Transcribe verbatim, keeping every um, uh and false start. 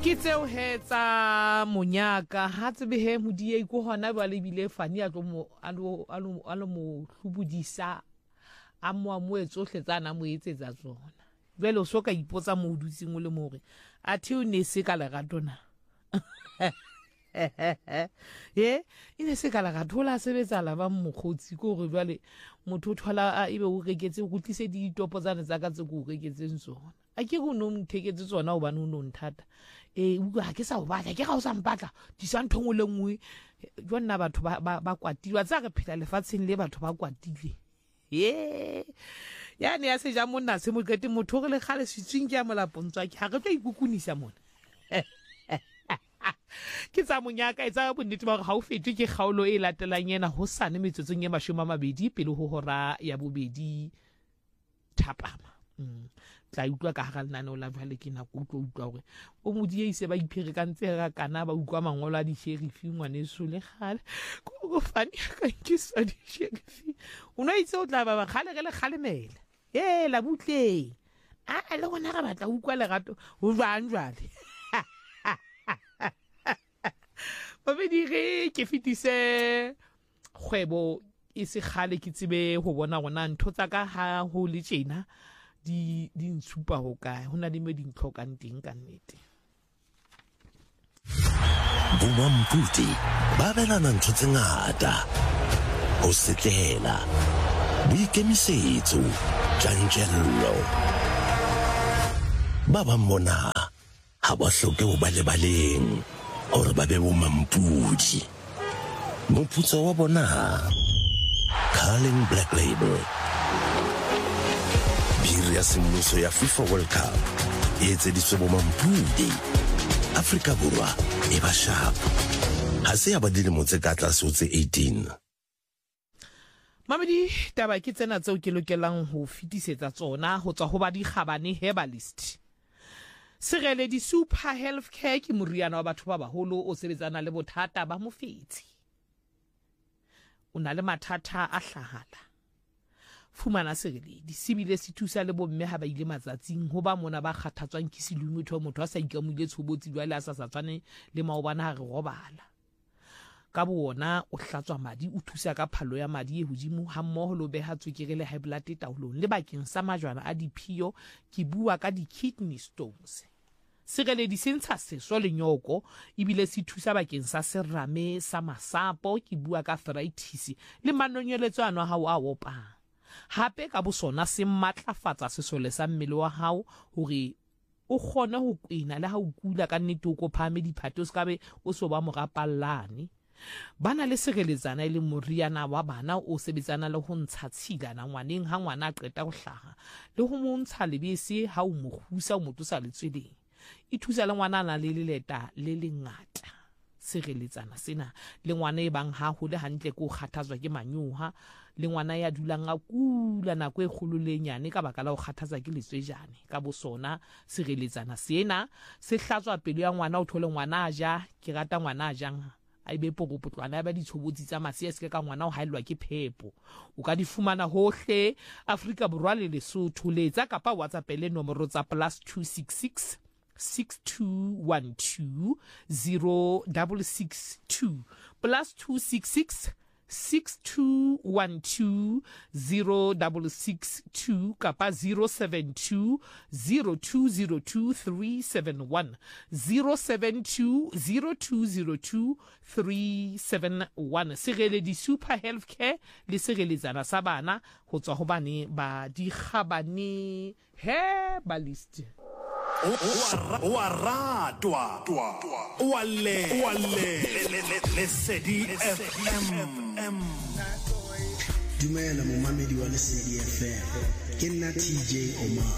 Ke tseo he tsa monyaka ha tsebe he modie go hona ba le bile fani a tlo mo alo alo alo mo hlubudisa a mo a mo etsohle tsana mo etsetsa tsona jwale o soka ipotsa mo dutsing o le more a thi o ne se ka le gatona ye ine se ka la gathola sebetsa la ba mogotsi go re jwale motho o thola ebe o reketse go tlise di topo tsane tsa ka tse go reketseng tsona a ke go no mtheketse tsona o bana o no nthata eh u ga ke sa o batla ke ga o sa mpatla di sa nthong le ngwe jwana batho ba ba kwatilwa tsa re phela lefatsheng le batho ba kwatile ye ya ne ya se ja monna se mo kete motho re le gale sitswing ke ya molapong tswa ke ha re tla ikukunisa mona ke tsa monyaka e tsa bonnete ba gore ha o fetwe ke kgaolo e latelang yena ho sane metsotsong ya mashome a mabedi pele ho hora ya bobedi thapama mm tla utlwa ka hara lenane la jwale ke nako utlwa utlwa gore o modie ise ba iphere ka ntse ga kana ba utlwa mangolo a di sheriff ngwane so le gale go fani ka ke sa di sheriff una itse o tla ba ba gale gele galemela eh la butle a le gona ga batla utlwa le gato ho jwang jwale ba be dire ke fitise kgwebo e se gale ke tsebe go bona gona ntho tsa ka ha ho le tjena di di ntsupa ho kae hona le me di ntlhokang teng ka nnete Bomamputi ba belana ntho tse ngata ho setlela boikemisetso tjantjello ba ba mona ha ba hloke ho ba le baleng or ba be bomampudi moputso wa bona Carling Black Label biri ya semmuso ya FIFA World Cup e etseditswe bomampudi Afrika Borwa e ba sharp ha se ya ba dilemo tse ka tlase ho tse eighteen. Mamedi taba ke tsena tseo ke lokelang ho fitisetsa tsona ho tswa ho ba di kgabane herbalist Serele di super healthcare ke moriana wa batho ba baholo o sebetsana le bothata ba mofetsi o na le mathata a hlahala fumana serele di sibile se thusa le bomme ha ba ile matsatsing ho ba mona ba kgathatswang ke silumutho motho a sa ikamule tshobotsi jwale a sa sa tshwane le maobana ha re robala ka bona o hlatswa madi o thusa ka phalo ya madi e hodimo ha mmoho lo beha tswekere le high blood taolong le bakeng sa majwana a diphiyo ke bua ka di kidney stones Serele di sentsha seso le nyoko ibile se thusa bakeng sa serame sa masapo ke bua ka arthritis le manonyeletso ano ha o a opang hape ka bosona se matlafatsa sesole sa mmele wa hao hore o kgone ho kwena le ha o kula ka nnete o kophame diphatho se ka be o so ba morapallane bana le sereletsana ile moriana wa bana o sebetsana le ho ntsha tshila na ngwaneng ha ngwana a qeta go hlaga le ho montsha lebese ha o mo khusa o mo tsosa letsweleng e thusa le ngwana na le leleta le lengata sereletsana sena le ngwana e bang ha ho le hantle go kgathatswa ke manyuha le ngwana ya dulang a kula nako e kgolo le nyane ka baka la go kgathatsa ke letswejane ka bosona sereletsana sena se hlatswa pelo ya ngwana o thole ngwana a ja ke rata ngwana a jang a ibe pogopotlwana ba ditshobotsi tsa masia se ka ngwana o haelwa ke phepo o ka di fumana hohle Afrika Borwa le Lesotho letsa kapa WhatsApp le nomoro tsa plus two six six six two one two zero six six two plus two six six six two one two zero six six two kapa zero seven two zero two zero two three seven one zero seven two zero two zero two three seven one Serele di super healthcare le sereletsana sa bana ho tswa ho bane ba di kgabane herbalist wa ratwa wa le wa le Lesedi F M Dumela momamedi wa Lesedi F M ke nna T J Omar